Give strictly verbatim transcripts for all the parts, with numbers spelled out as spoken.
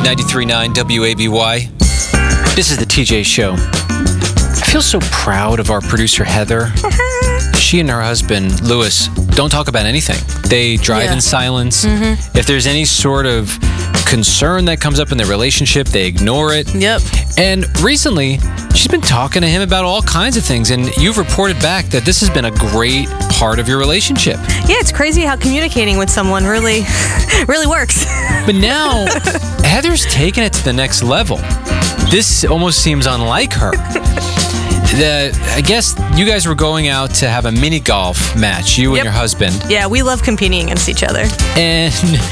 ninety-three point nine W A B Y. This is the T J Show. I feel so proud of our producer, Heather. She and her husband, Lewis, don't talk about anything. They drive Yeah. in silence. Mm-hmm. If there's any sort of concern that comes up in their relationship, they ignore it. Yep. And recently, she's been talking to him about all kinds of things, and you've reported back that this has been a great part of your relationship. Yeah, it's crazy how communicating with someone really, really works. But now, Heather's taken it to the next level. This almost seems unlike her. The, I guess you guys were going out to have a mini golf match, you Yep. and your husband. Yeah, we love competing against each other. And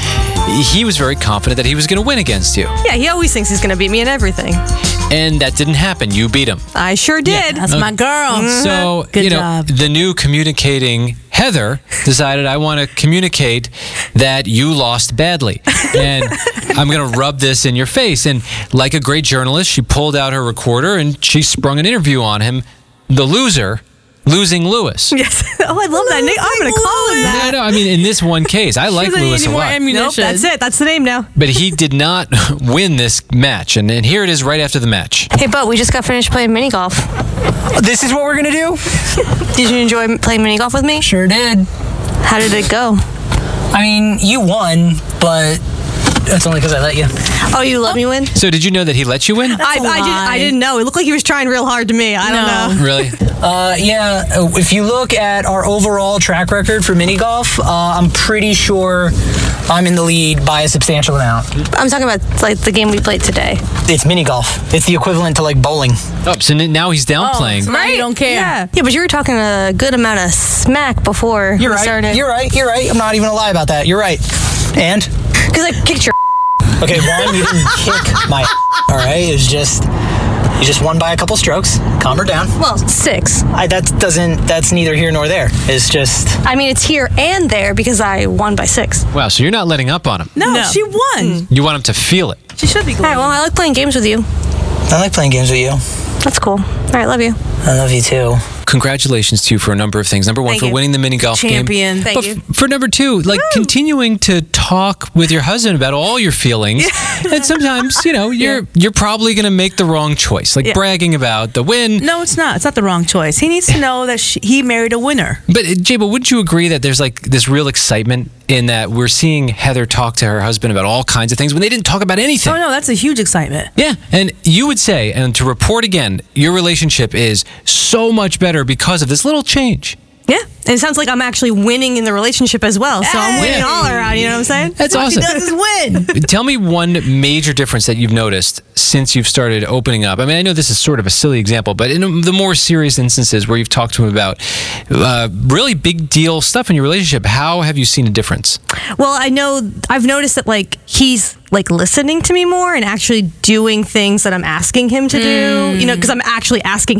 he was very confident that he was going to win against you. Yeah, he always thinks he's going to beat me in everything. And that didn't happen. You beat him. I sure did. That's my girl. So, Good you know, job. the new communicating Heather decided, I want to communicate that you lost badly. And I'm going to rub this in your face. And like a great journalist, she pulled out her recorder and she sprung an interview on him, the loser, losing Lewis. Yes. Oh, I love that name. I'm going to call him that. No, no, I mean, in this one case, I like Doesn't need Lewis any a more lot. ammunition. Nope, that's it. That's the name now. But he did not win this match. And, and here it is right after the match. Hey, Bo, we just got finished playing mini golf. This is what we're gonna do? Did you enjoy playing mini golf with me? Sure did. How did it go? I mean, you won, but that's only because I let you. Oh, you let me win? So did you know that he let you win? I, I, didn't, I didn't know. It looked like he was trying real hard to me. I don't No. know. Really? Uh, yeah, uh, if you look at our overall track record for mini golf, uh, I'm pretty sure I'm in the lead by a substantial amount. I'm talking about like the game we played today. It's mini golf. It's the equivalent to like bowling. Oh, so n- now he's downplaying. so now you don't care. Yeah. Yeah, but you were talking a good amount of smack before You're we right. started. You're right. You're right. I'm not even gonna lie about that. You're right. And Because I kicked your okay, one, you didn't kick my. All right, it was just you just won by a couple strokes. Calm her down. well, six. I, that doesn't. That's neither here nor there. It's just. I mean, it's here and there because I won by six. Wow, so you're not letting up on him. No, No. she won. You want him to feel it. She should be All glad. right, well, I like playing games with you. I like playing games with you. That's cool. All right, love you. I love you too. Congratulations to you for a number of things. Number one, Thank for you. winning the mini golf Champion. game. Thank but you. f- for number two, like continuing to talk with your husband about all your feelings. And sometimes, you know, you're you're probably going to make the wrong choice, like Yeah. bragging about the win. No, it's not. It's not the wrong choice. He needs to know that she, he married a winner. But uh, Jay, but wouldn't you agree that there's like this real excitement in that we're seeing Heather talk to her husband about all kinds of things when they didn't talk about anything? Oh, no, that's a huge excitement. Yeah, and you would say, and to report again, your relationship is so much better because of this little change. Yeah. And it sounds like I'm actually winning in the relationship as well. So I'm winning Yeah. all around. You know what I'm saying? That's All awesome. she does is win. Tell me one major difference that you've noticed since you've started opening up. I mean, I know this is sort of a silly example, but in the more serious instances where you've talked to him about uh, really big deal stuff in your relationship, how have you seen a difference? Well, I know I've noticed that like he's like listening to me more and actually doing things that I'm asking him to do. You know, because I'm actually asking